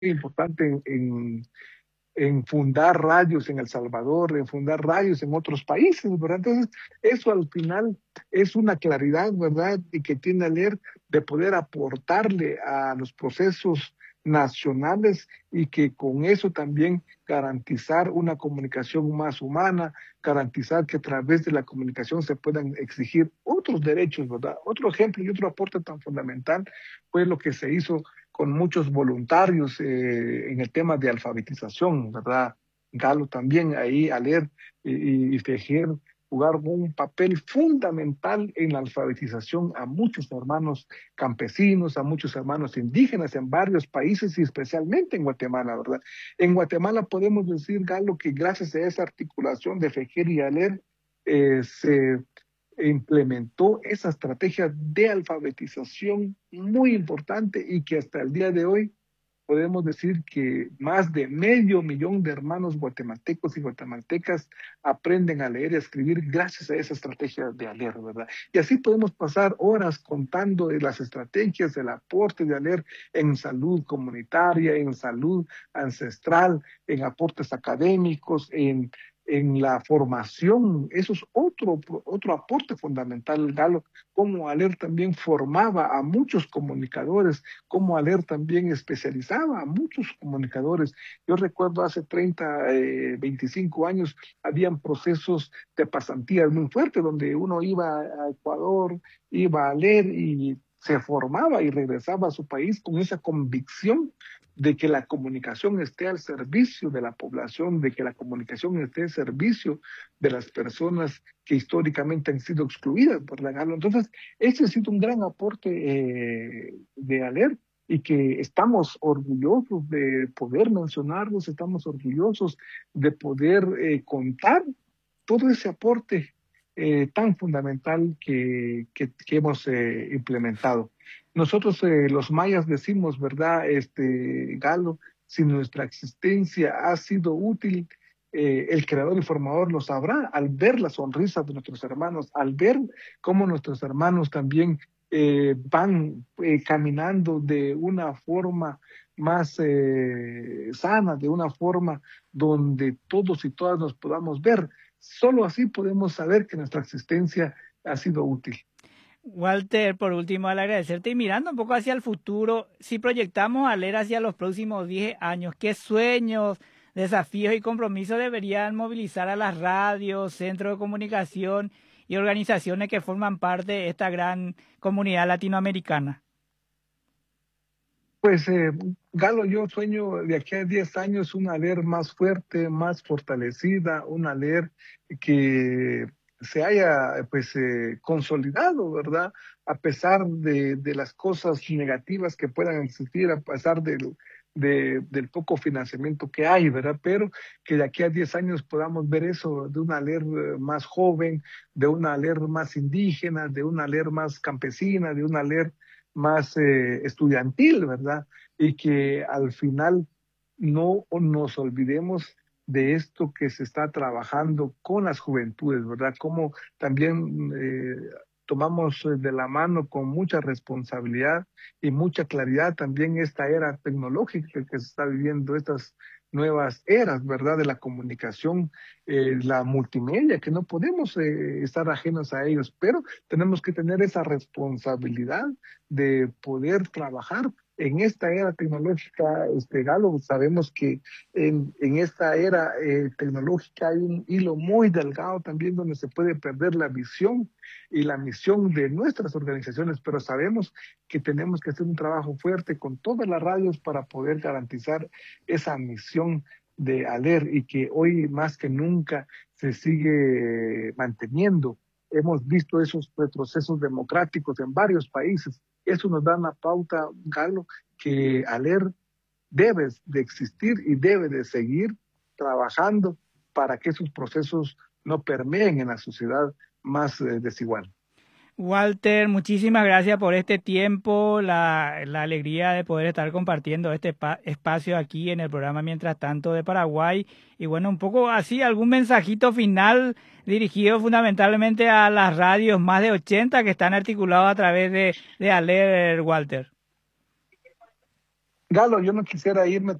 importante en fundar radios en El Salvador, en fundar radios en otros países, ¿verdad? Entonces, eso al final es una claridad, ¿verdad? Y que tiene a leer de poder aportarle a los procesos nacionales y que con eso también garantizar una comunicación más humana, garantizar que a través de la comunicación se puedan exigir otros derechos, ¿verdad? Otro ejemplo y otro aporte tan fundamental fue lo que se hizo con muchos voluntarios en el tema de alfabetización, ¿verdad? Galo también ahí a leer y Tejer jugaron un papel fundamental en la alfabetización a muchos hermanos campesinos, a muchos hermanos indígenas en varios países y especialmente en Guatemala, ¿verdad? En Guatemala podemos decir, Galo, que gracias a esa articulación de Fejer y Aler se implementó esa estrategia de alfabetización muy importante y que hasta el día de hoy podemos decir que más de 500,000 de hermanos guatemaltecos y guatemaltecas aprenden a leer y a escribir gracias a esa estrategia de ALER, ¿verdad? Y así podemos pasar horas contando de las estrategias, del aporte de ALER en salud comunitaria, en salud ancestral, en aportes académicos, en la formación. Eso es otro aporte fundamental, Galo, como ALER también formaba a muchos comunicadores, como ALER también especializaba a muchos comunicadores. Yo recuerdo hace 30, 25 años, habían procesos de pasantías muy fuertes, donde uno iba a Ecuador, iba a ALER y se formaba y regresaba a su país con esa convicción de que la comunicación esté al servicio de la población, de que la comunicación esté al servicio de las personas que históricamente han sido excluidas por la Galo. Entonces, ese ha sido un gran aporte de ALER y que estamos orgullosos de poder mencionarlos, estamos orgullosos de poder contar todo ese aporte tan fundamental que hemos implementado. Nosotros los mayas decimos, ¿verdad, Galo? Si nuestra existencia ha sido útil, el creador y formador lo sabrá al ver la sonrisa de nuestros hermanos, al ver cómo nuestros hermanos también van caminando de una forma más sana, de una forma donde todos y todas nos podamos ver. Solo así podemos saber que nuestra existencia ha sido útil. Walter, por último, al agradecerte y mirando un poco hacia el futuro, si proyectamos a leer hacia los próximos 10 años, ¿qué sueños, desafíos y compromisos deberían movilizar a las radios, centros de comunicación y organizaciones que forman parte de esta gran comunidad latinoamericana? Pues, Galo, yo sueño de aquí a 10 años una LER más fuerte, más fortalecida, una LER que se haya pues consolidado, ¿verdad? A pesar de las cosas negativas que puedan existir, a pesar del poco financiamiento que hay, ¿verdad? Pero que de aquí a 10 años podamos ver eso de una LER más joven, de una LER más indígena, de una LER más campesina, de una LER más estudiantil, ¿verdad? Y que al final no nos olvidemos de esto que se está trabajando con las juventudes, ¿verdad? Como también tomamos de la mano con mucha responsabilidad y mucha claridad también esta era tecnológica que se está viviendo, estas nuevas eras, ¿verdad? De la comunicación, la multimedia, que no podemos estar ajenos a ellos, pero tenemos que tener esa responsabilidad de poder trabajar en esta era tecnológica, Galo. Sabemos que en esta era tecnológica hay un hilo muy delgado también donde se puede perder la visión y la misión de nuestras organizaciones, pero sabemos que tenemos que hacer un trabajo fuerte con todas las radios para poder garantizar esa misión de ALER y que hoy más que nunca se sigue manteniendo. Hemos visto esos retrocesos democráticos en varios países. Eso nos da una pauta, Galo, que ALER debe de existir y debe de seguir trabajando para que esos procesos no permeen en la sociedad más desigual. Walter, muchísimas gracias por este tiempo, la alegría de poder estar compartiendo este espacio aquí en el programa Mientras tanto de Paraguay. Y bueno, un poco así, algún mensajito final dirigido fundamentalmente a las radios, más de 80 que están articulados a través de ALER, Walter. Galo, yo no quisiera irme